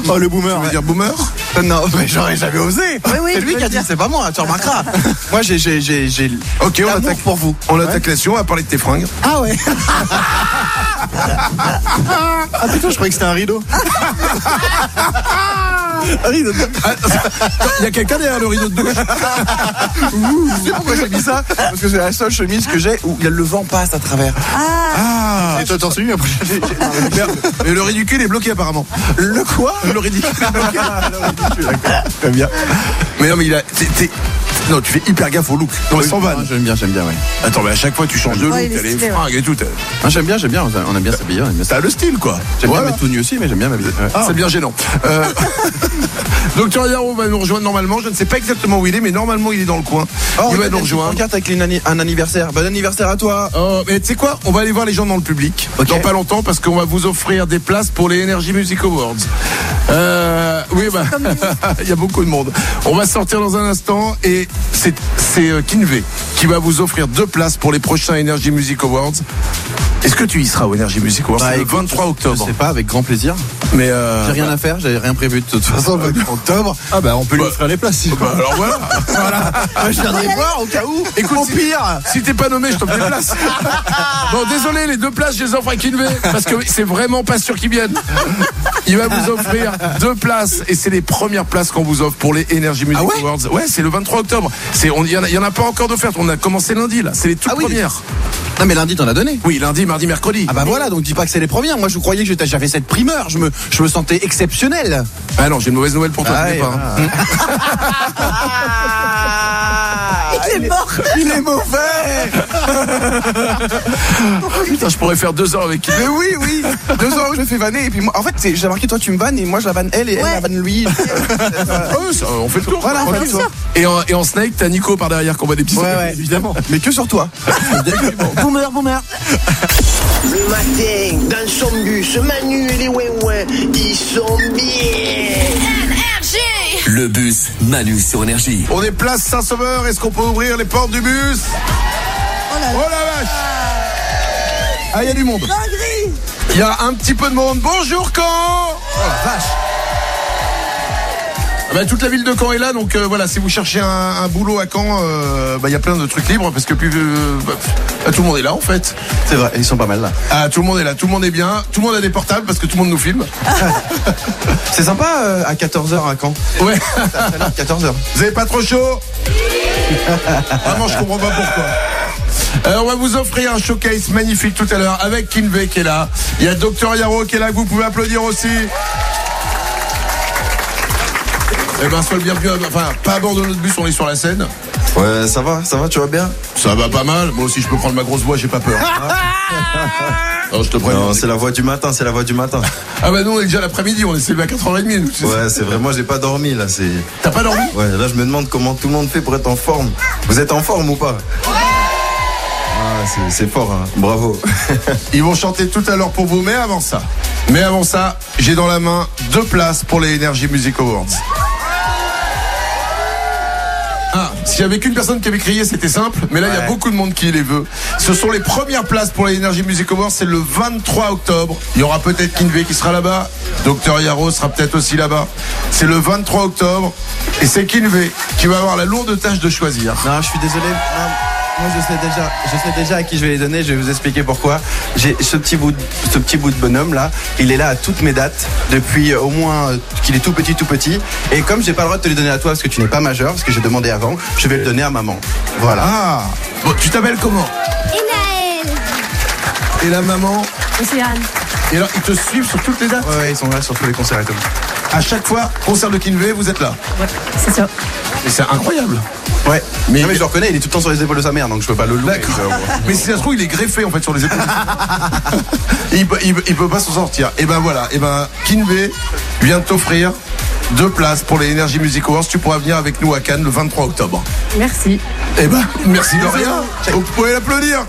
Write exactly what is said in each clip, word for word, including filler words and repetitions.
Oh, le boomer. Tu veux ouais. dire boomer? Non, mais j'aurais jamais osé. Oui, oui, c'est tu lui peux qui a le dit, dire. c'est pas moi, tu remarqueras. Moi, j'ai, j'ai, j'ai, j'ai Ok, on l'amour attaque pour vous. On attaque la session, on va parler de tes fringues. Ah ouais. Ah putain, je croyais que c'était un rideau. Un rideau de... Ah, il y a quelqu'un derrière le rideau de douche. Tu sais pourquoi j'ai mis ça? Parce que c'est la seule chemise que j'ai où le vent passe à travers. Ah, Et toi, t'en sais une après j'ai- j'ai- merde. Mais le ridicule est bloqué apparemment. Le quoi? Le ridicule est bloqué. Le ridicule, d'accord. Très bien. Mais non, mais il a. t'es- t'es- Non, tu fais hyper gaffe au look. Non, mais sans vanne. Ah, j'aime bien, j'aime bien, ouais. Attends, mais à chaque fois tu changes de look, Ouais, il est t'as les stylé, ouais. fringues et tout. t'as- Ah, j'aime bien, j'aime bien. On aime bien s'habiller. on aime bien T'as le style quoi. J'aime Voilà. bien mettre tout nu aussi, mais j'aime bien m'habiller. Ouais. C'est bien gênant. Euh, Docteur Yaro va nous rejoindre normalement. Je ne sais pas exactement où il est, mais normalement il est dans le coin. Oh, il va nous rejoindre. Pancarte avec une anni- un anniversaire. Bon anniversaire à toi. Oh, mais tu sais quoi? On va aller voir les gens dans le public Ok. dans pas longtemps parce qu'on va vous offrir des places pour les Energy Music Awards. Euh, oui, bah, il y a beaucoup de monde. On va sortir dans un instant et c'est c'est euh, Kinvé qui va vous offrir deux places pour les prochains Energy Music Awards. Est-ce que tu y seras au Energy Music Awards? Bah, C'est le écoute, vingt-trois Je octobre. sais pas, avec grand plaisir. Mais euh, J'ai rien à faire, j'avais rien prévu de toute façon. Le vingt-trois octobre. Ah bah on peut lui Bah, offrir les places. si- bah, alors voilà. voilà. Je viendrai voir au cas où. Écoute, Au si- pire. Si t'es pas nommé, je t'offre des places. Bon, désolé, les deux places, je les offre à Kinvé parce que c'est vraiment pas sûr qu'ils viennent. Il va vous offrir deux places et c'est les premières places qu'on vous offre pour les Energy Music Ah ouais Awards. Ouais, c'est le vingt-trois octobre. C'est, on, il y en a, il y en a pas encore d'offertes. On a commencé lundi là. C'est les toutes Ah oui. premières. Non mais lundi t'en as donné. Oui, lundi, mardi, mercredi. Ah bah voilà, donc dis pas que c'est les premières. Moi je croyais que j'étais- j'avais cette primeur. Je me, je me sentais exceptionnel. Ah non, j'ai une mauvaise nouvelle pour toi. Ah tu sais ouais, pas, hein. Il est mort. Il est mauvais. Putain, je pourrais faire deux heures avec Kinvé. Mais oui, oui. Deux ans où je fais vanner et puis moi, en fait, c'est- j'ai remarqué toi tu me vannes et moi je la vanne elle et elle Ouais. la vanne lui. Oh, ça, on fait le tour. Voilà, Tranquille. bien sûr. Et en, et en Snake, t'as Nico par derrière qu'on voit des petits Ouais, sacs, ouais. évidemment. Mais que sur toi. Boomer, boomer. Le matin, dans son bus, Manu et les ouin-ouin, ils sont bien. Le bus Manu sur Énergie. On est place Saint-Sauveur. Est-ce qu'on peut ouvrir les portes du bus? Oh là Oh là. la vache! Ah, il y a du monde. Dinguerie. Il y a un petit peu de monde. Bonjour Caen! Oh la vache! Ah bah, toute la ville de Caen est là, donc euh, voilà, si vous cherchez un, un boulot à Caen, euh, bah, il y a plein de trucs libres parce que plus, euh, bah, bah, tout le monde est là en fait. C'est vrai, ils sont pas mal là. Ah, tout le monde est là, tout le monde est bien, tout le monde a des portables parce que tout le monde nous filme. C'est sympa euh, à quatorze heures à Caen. Ouais. quatorze heures. Vous avez pas trop chaud? Vraiment, je comprends pas pourquoi. Alors, on va vous offrir un showcase magnifique tout à l'heure avec Kinvé qui est là. Il y a Docteur Yaro qui est là, que vous pouvez applaudir aussi. Eh ben, sois le bienvenu. Enfin, pas à bord de notre bus, on est sur la scène. Ouais, ça va, ça va, tu vas bien? Ça va pas mal. Moi aussi, je peux prendre ma grosse voix, j'ai pas peur. Non, je te préviens. Non, c'est la voix du matin, c'est la voix du matin. Ah bah nous, on est déjà l'après-midi, on est levé à quatre heures trente. Nous, tu sais. Ouais, c'est vrai, moi j'ai pas dormi là, c'est... T'as pas dormi? Ouais, là je me demande comment tout le monde fait pour être en forme. Vous êtes en forme ou pas? Ah, c'est- c'est fort, hein. Bravo. Ils vont chanter tout à l'heure pour vous, mais avant ça, mais avant ça, j'ai dans la main deux places pour les Energy Music Awards. Ah, s'il y avait qu'une personne qui avait crié, c'était simple, mais là, il y a Ouais. beaucoup de monde qui les veut. Ce sont les premières places pour les Energy Music Awards, c'est le vingt-trois octobre. Il y aura peut-être Kinvé qui sera là-bas, Docteur Yaro sera peut-être aussi là-bas. C'est le vingt-trois octobre, et c'est Kinvé qui va avoir la lourde tâche de choisir. Non, je suis désolé. Non, moi, je sais déjà, je sais déjà à qui je vais les donner. Je vais vous expliquer pourquoi. J'ai ce petit bout, de, ce petit bout de bonhomme là. Il est là à toutes mes dates depuis euh, au moins euh, qu'il est tout petit, tout petit. Et comme j'ai pas le droit de te les donner à toi parce que tu n'es pas majeur, parce que j'ai demandé avant, je vais le donner à maman. Voilà. Ah, bon, tu t'appelles comment? Enaël. Et la maman? Océane. Et alors, ils te suivent sur toutes les dates? Ouais, ouais, ils sont là sur tous les concerts et tout. À chaque fois, concert de Kinvé, vous êtes là. Ouais, c'est ça. Et c'est incroyable. Ouais. Mais- Mais, mais je le reconnais, il est tout le temps sur les épaules de sa mère, donc je peux pas le louer. D'accord. Mais si ça se trouve, il est greffé en fait sur les épaules. il, peut, il, peut- il peut pas s'en sortir. Et ben voilà. Et ben Kinvé vient de t'offrir deux places pour les Energy Music Awards. Tu pourras venir avec nous à Cannes le vingt-trois octobre. Merci. Et ben merci de rien. Vous pouvez l'applaudir.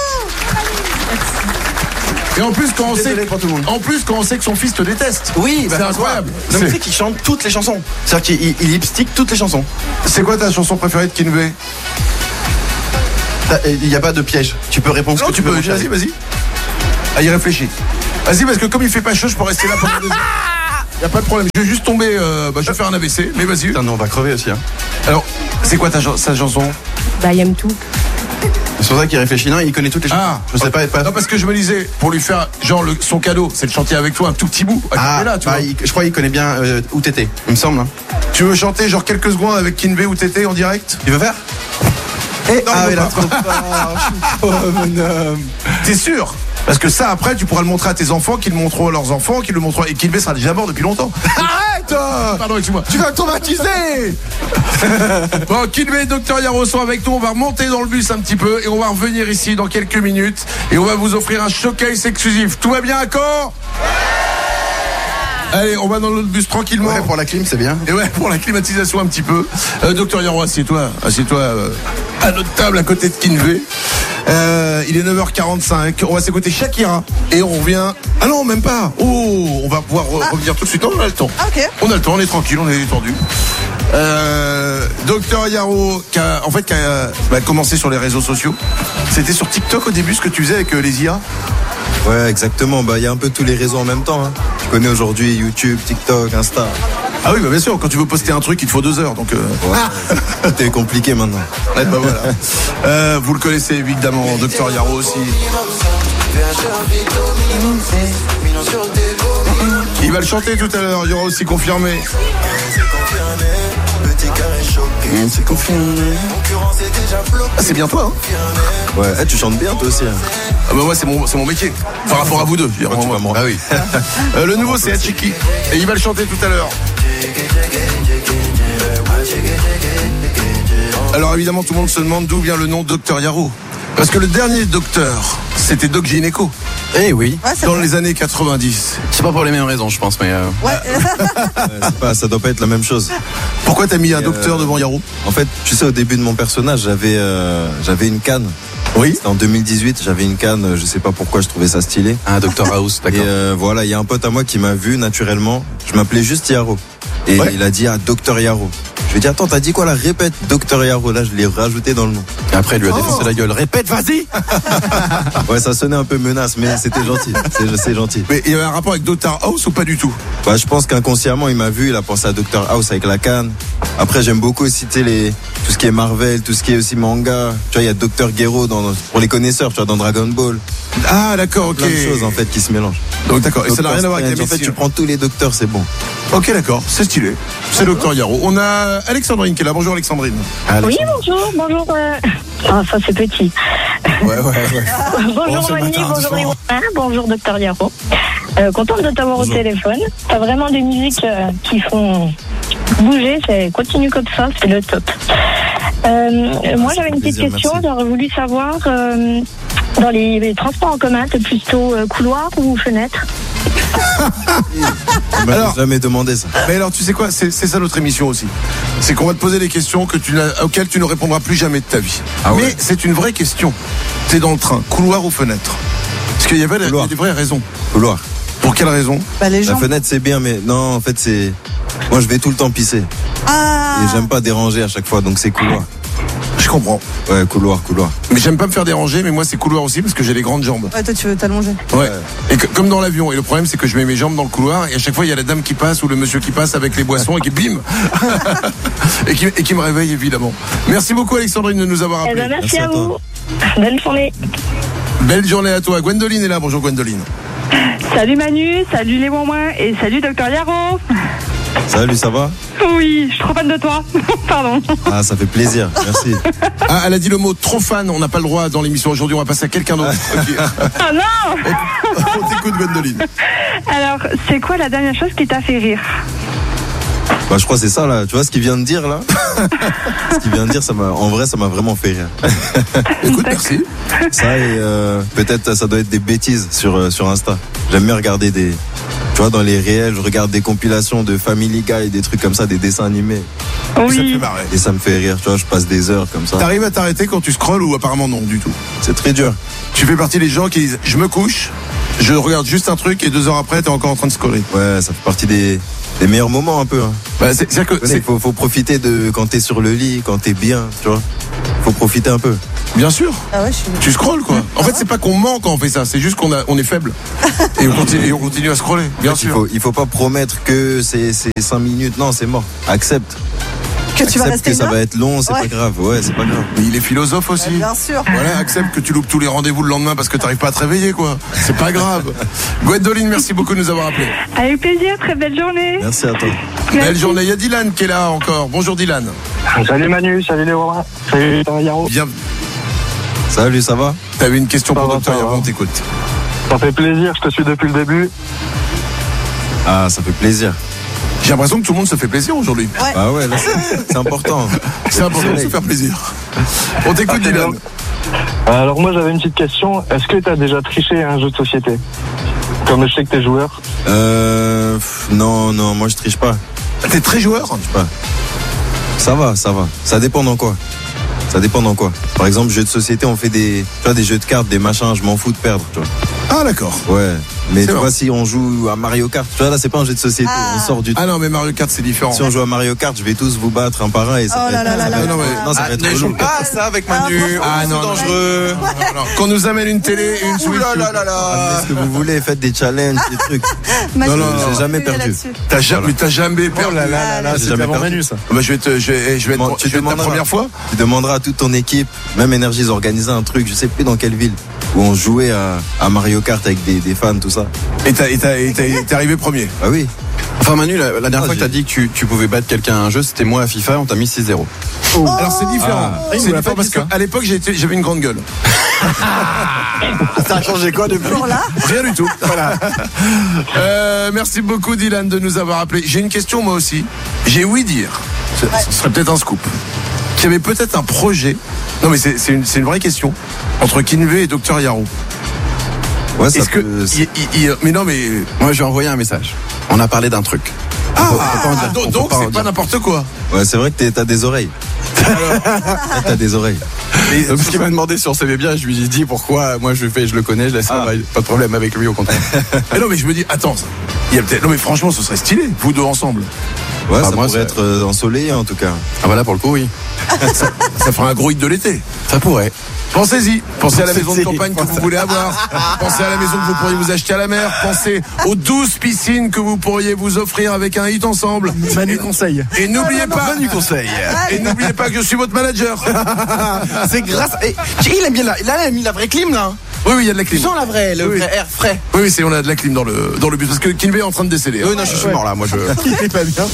Et en plus quand on sait, Désolé pour tout le monde. en plus quand on sait que son fils te déteste. Oui, c'est bah, incroyable. Non, mais C'est- tu sais qu'il chante toutes les chansons. C'est-à-dire qu'il il lipstick toutes les chansons. C'est quoi ta chanson préférée de Kinvé? T'as- Il n'y a pas de piège. Tu peux répondre ce Non, que tu tu peux. veux. Vas-y, vas-y. Ah, il réfléchit. Vas-y parce que comme il fait pas chaud, je peux rester là pendant deux heures. y a pas de problème. Je vais juste tomber. Euh, bah, je vais faire un A V C. Mais vas-y. Putain, non, on va crever aussi. Hein. Alors, c'est quoi ta sa chanson? Bah, il aime tout. C'est pour ça qu'il réfléchit. Non, il connaît toutes les chansons. Ah, je sais pas. pas... Non, parce que je me disais, pour lui faire, genre, le, son cadeau, c'est de chanter avec toi un tout petit bout. Ah, là, tu bah, vois. il, je crois qu'il connaît bien euh, où t'étais, il me semble. Hein. Tu veux chanter, genre, quelques secondes avec Kinvé où t'étais en direct? Tu veux faire Eh, Ah, il il a a trop peur. Oh, bonhomme. T'es sûr? Parce que ça, après, tu pourras le montrer à tes enfants, qu'ils le montreront à leurs enfants, qu'ils le montreront. Et Kinvé sera déjà mort depuis longtemps. Arrête. Pardon, excuse-moi. Tu vas traumatiser. Bon, Kinvé et Docteur Yaro sont avec nous. On va remonter dans le bus un petit peu et on va revenir ici dans quelques minutes. Et on va vous offrir un showcase exclusif. Tout va bien à Caen? Allez, on va dans l'autre bus tranquillement. Ouais, pour la clim, c'est bien. Et ouais, pour la climatisation un petit peu. Euh, Docteur Yaro, assieds-toi. Assieds-toi euh, à notre table à côté de Kinvé. Euh, il est neuf heures quarante-cinq. On va s'écouter Shakira. Et on revient. Ah non, même pas. Oh, on va pouvoir re- Ah. revenir tout de suite. Non, on a le temps. Ah, ok. On a le temps, on est tranquille, on est détendu. Euh, Docteur Yaro, qui a, en fait, qui a bah, commencé sur les réseaux sociaux. C'était sur TikTok au début ce que tu faisais avec euh, les I A. Ouais, exactement. Bah, il y a un peu tous les réseaux en même temps. Hein. Tu connais aujourd'hui YouTube, TikTok, Insta. Ah oui, bah bien sûr, quand tu veux poster un truc, il te faut deux heures. Donc, euh... Ouais. Tout est compliqué maintenant. ouais, bah voilà. Euh, vous le connaissez évidemment, Docteur Yaro aussi. Il va le chanter tout à l'heure, il y aura aussi confirmé. C'est confirmé. Ah, c'est bien toi, hein? Ouais, eh, tu chantes bien toi aussi. Hein. Ah bah moi c'est mon, c'est mon métier. Par rapport à vous deux. Je veux dire, Ouais, tu moi, vas me- ah oui. Euh, le nouveau c'est Hachiki. Et il va le chanter tout à l'heure. Alors évidemment tout le monde se demande d'où vient le nom Docteur Yaro. Parce que le dernier docteur, c'était Doc Gynéco. Eh oui. Ouais, c'est Dans vrai. les années quatre-vingt-dix. C'est pas pour les mêmes raisons, je pense, mais. Euh... Ouais. Ouais, c'est pas, ça doit pas être la même chose. Pourquoi t'as mis un Et docteur euh, devant Yaro? En fait, tu sais, au début de mon personnage, j'avais euh, j'avais une canne. Oui. C'était en deux mille dix-huit, j'avais une canne, je sais pas pourquoi, je trouvais ça stylé. Un Docteur House, Et d'accord. euh, voilà, il y a un pote à moi qui m'a vu naturellement. Je m'appelais juste Yaro. Et Ouais. il a dit, ah, Docteur Yaro. Je lui ai dit, attends, t'as dit quoi là? Répète, Docteur Yaro. Là, je l'ai rajouté dans le nom. Et après, il lui a Oh. défoncé la gueule. Répète, vas-y. Ouais, ça sonnait un peu menace, mais c'était gentil. C'est, c'est gentil. Mais il y avait un rapport avec Docteur House ou pas du tout? Bah, je pense qu'inconsciemment, il m'a vu, il a pensé à Docteur House avec la canne. Après, j'aime beaucoup aussi, tu sais, les, tout ce qui est Marvel, tout ce qui est aussi manga. Tu vois, il y a Docteur Gero dans, pour les connaisseurs, tu vois, dans Dragon Ball. Ah d'accord, ok. Plein de choses, en fait, qui se mélangent. Donc d'accord, et ça n'a Docteur rien à voir avec la Strange, en fait, médecine. tu prends tous les docteurs, c'est bon. Ok d'accord, c'est stylé. C'est Docteur Yaro. On a Alexandrine qui est là. Bonjour Alexandrine. Oui, bonjour, bonjour. euh, Ah, ça c'est petit. Ouais, ouais, ouais. Bonjour ce Mani, matin, bonjour doucement. Yvan, bonjour Docteur Yaro. Euh, contente de t'avoir au Bonjour. téléphone. T'as vraiment des musiques euh, qui font bouger. C'est continue comme ça, c'est le top. Euh, moi, j'avais une petite plaisir, question. merci. J'aurais voulu savoir euh, dans les, les transports en commun, t'es plutôt euh, couloir ou fenêtre? On m'a Alors- jamais demandé ça. Mais alors tu sais quoi, c'est c'est ça notre émission aussi. C'est qu'on va te poser des questions que tu n'as- auxquelles tu ne répondras plus jamais de ta vie. Ah ouais. Mais c'est une vraie question. T'es dans le train, couloir ou fenêtre? Parce qu'il y avait il y a Couloir. des vraies raisons. Couloir. Pour quelle raison? Bah, les La gens. fenêtre, c'est bien, mais non, en fait, c'est. Moi, je vais tout le temps pisser. Ah. Et j'aime pas déranger à chaque fois, donc c'est couloir. Je comprends. Ouais, couloir, couloir. Mais j'aime pas me faire déranger, mais moi c'est couloir aussi parce que j'ai les grandes jambes. Ouais, toi, tu veux t'allonger. Ouais. Et que- comme dans l'avion. Et le problème, c'est que je mets mes jambes dans le couloir et à chaque fois, il y a la dame qui passe ou le monsieur qui passe avec les boissons et qui bim et, qui, et qui me réveille évidemment. Merci beaucoup Alexandrine de nous avoir Eh appelé. ben, merci, Merci à à toi. vous. Bonne journée. Belle journée à toi. Gwendoline est là. Bonjour Gwendoline. Salut Manu, salut les Wouin et salut Docteur Yaro. Salut, ça va? Oui, je suis trop fan de toi. Pardon. Ah, ça fait plaisir, merci. Ah, elle a dit le mot trop fan. On n'a pas le droit dans l'émission aujourd'hui. On va passer à quelqu'un d'autre. Ok. Ah non. On t'écoute Gwendoline. Alors, c'est quoi la dernière chose qui t'a fait rire? Bah, je crois que c'est ça, là. Tu vois ce qu'il vient de dire, là? Ce qu'il vient de dire, ça m'a, en vrai, ça m'a vraiment fait rire. Écoute, merci. Ça et euh, peut-être ça doit être des bêtises sur, euh, sur Insta. J'aime bien regarder des. Tu vois, dans les réels, je regarde des compilations de Family Guy, des trucs comme ça, des dessins animés. Ça te fait Oui. marrer. Et ça me fait rire, tu vois, je passe des heures comme ça. T'arrives à t'arrêter quand tu scrolles ou apparemment non du tout? C'est très dur. Tu fais partie des gens qui disent je me couche, je regarde juste un truc et deux heures après t'es encore en train de scroller. Ouais, ça fait partie des, des meilleurs moments un peu. Hein. Bah, c'est, c'est-à-dire que Il c'est, faut, faut profiter de quand t'es sur le lit, quand t'es bien, tu vois. faut profiter un peu. Bien sûr. Ah ouais, je suis... Tu scrolles quoi. En fait, c'est pas qu'on ment quand on fait ça, c'est juste qu'on a, on est faible et on continue, et on continue à scroller. Bien En fait, il sûr. faut, il faut pas promettre que c'est c'est cinq minutes. Non, c'est mort. Accepte. Que tu vas Accepte rester que une ça heure va être long, c'est Ouais. pas grave. Ouais, c'est pas grave. Mais il est philosophe aussi. Ouais, bien sûr. Voilà, accepte que tu loupes tous les rendez-vous le lendemain parce que t'arrives pas à te réveiller quoi. C'est pas grave. Gwendoline, merci beaucoup de nous avoir appelés. Avec plaisir, très belle journée. Merci à toi. Belle journée. Il y a Dylan qui est là encore. Bonjour Dylan. Salut Manu, salut les Romains, salut Yaro. Bien. Salut, ça va? T'avais une question Ça pour va, Docteur ça va. Yaro, on t'écoute. Ça fait plaisir, je te suis depuis le début. Ah, ça fait plaisir. J'ai l'impression que tout le monde se fait plaisir aujourd'hui. Ouais. Ah ouais, là, c'est c'est important. C'est important de se faire plaisir. On t'écoute Ah, Dylan. Alors moi j'avais une petite question, est-ce que tu as déjà triché à un jeu de société? Comme je sais que t'es joueur. Euh, pff, non, non, moi je triche pas. T'es très joueur. Je triche pas. Ça va, ça va. Ça dépend dans quoi. Ça dépend dans quoi. Par exemple, jeux de société, on fait des, tu vois, des jeux de cartes, des machins, je m'en fous de perdre, tu vois. Ah d'accord. Ouais. Mais C'est tu bon. vois, si on joue à Mario Kart, tu vois, là, c'est pas un jeu de société, Ah. on sort du Ah non mais Mario Kart c'est différent. Si on joue à Mario Kart, je vais tous vous battre un par un et ça Oh va là être- là là ça là va là non, mais- là. non, ça va Ah, être ne joue relou. pas à ça avec Manu. Ah, c'est non, non, dangereux. Alors, qu'on nous amène une télé et une Ouh Switch. là là là Amenez là. ce que vous voulez, faites des challenges, des trucs. Manu, Non, non, non, je j'ai jamais suis perdu. là-dessus. T'as jamais, t'as jamais perdu. là là là, J'ai jamais perdu. ça. Bah, je vais te, je vais, je vais être, Bon, je vais être ta première fois. Tu demanderas à toute ton équipe, même Énergie, ils ont organisé un truc, je sais plus dans quelle ville, où on jouait à, à Mario Kart avec des, des fans, tout ça. Et t'as, et t'as, et t'as- t'es arrivé premier. Ah oui. Enfin Manu, la, la dernière Ah, fois que j'ai- t'as dit que tu, tu pouvais battre quelqu'un à un jeu, c'était moi à FIFA, on t'a mis six zéro. Alors c'est différent. Ah. C'est Il nous l'a différent pas parce dit, ça. qu'à l'époque j'ai été- j'avais une grande gueule. Ça a changé quoi depuis? Toujours là. Rien du tout. Voilà. Euh, merci beaucoup Dylan de nous avoir appelé. J'ai une question moi aussi. J'ai ouï dire, ce, ce serait peut-être un scoop, qu'il y avait peut-être un projet. Non mais c'est, c'est, une, c'est une vraie question entre Kinvey et Docteur Yaro. Ouais, ça Est-ce que, peut- il- il- il- mais non mais Moi, je lui ai envoyé un message. On a parlé d'un truc. ah, faut pas en dire. donc, On peut donc pas en c'est pas dire. n'importe quoi. Ouais, c'est vrai que t'es- t'as des oreilles. T'as des oreilles. Et, parce qu'il m'a demandé si on savait bien, je lui ai dit pourquoi. Moi, je fais, je le connais, je laisse Ah. ça, pas de problème avec lui, au contraire. Mais non mais je me dis attends, ça- il y a peut-être non mais franchement ce serait stylé vous deux ensemble. Ouais, Ah, ça moi, pourrait c'est- être euh, ensoleillé en tout cas. Ah voilà, pour le coup, oui. Ça fera un gros hit de l'été. Ça pourrait. Pensez-y, pensez à la maison de Pensez-y. campagne que vous voulez avoir, pensez à la maison que vous pourriez vous acheter à la mer, pensez aux douze piscines que vous pourriez vous offrir avec un hit ensemble. Manu conseil. Et n'oubliez pas, Manu conseil. et n'oubliez pas que je suis votre manager. C'est grâce. Et, il aime bien là. Là, il a mis la vraie clim là. Oui, oui, il y a de la Tu clim. sens la vraie, le Oui, vrai air frais. Oui, oui, c'est on a de la clim dans le dans le bus parce que Kinvey est en train de décéder. hein. Oui, non, je suis mort là, moi je. Il est pas bien.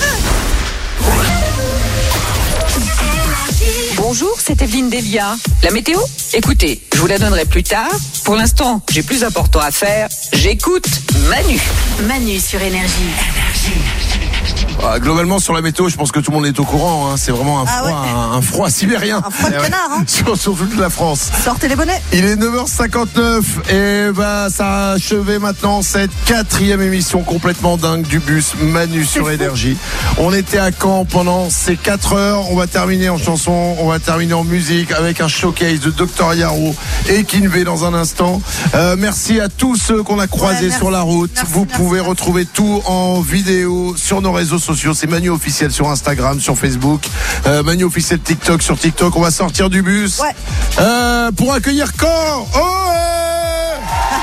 Bonjour, c'est Evelyne Delia. La météo? Écoutez, je vous la donnerai plus tard. Pour l'instant, j'ai plus important à faire. J'écoute Manu. Manu sur Énergie. Ah, globalement sur la météo, je pense que tout le monde est au courant. Hein. C'est vraiment un Ah froid, ouais. un, un froid sibérien. Un froid de canard, hein. sur, sur toute la France. Sortez les bonnets. Il est neuf heures cinquante-neuf et bah ça a achevé maintenant cette quatrième émission complètement dingue du bus Manu sur Énergie. On était à Caen pendant ces quatre heures. On va terminer en chanson, on va terminer en musique avec un showcase de Docteur Yaro et Kinvey dans un instant. Euh, merci à tous ceux qu'on a croisés Ouais, merci. sur la route. Merci, Vous merci, pouvez merci. retrouver tout en vidéo sur nos réseaux sociaux. C'est Manu officiel sur Instagram, sur Facebook, euh, Manu officiel TikTok sur TikTok. On va sortir du bus. Ouais. Euh, pour accueillir Caen. Oh ouais.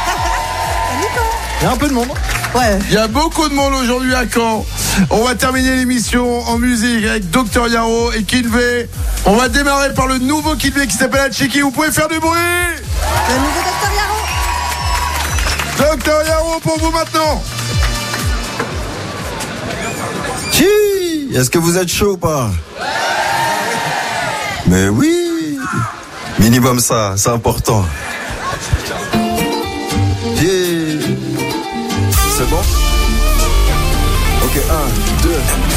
Il y a un peu de monde. Ouais. Il y a beaucoup de monde aujourd'hui à Caen. On va terminer l'émission en musique avec Docteur Yaro et Kinvey. On va démarrer par le nouveau Kinvey qui s'appelle Hatchiki. Vous pouvez faire du bruit. Le nouveau Docteur Yaro. Docteur Yaro pour vous maintenant. Chi, est-ce que vous êtes chaud ou pas? Mais oui. Minimum ça, c'est important. Chi. C'est bon? Ok, un, deux.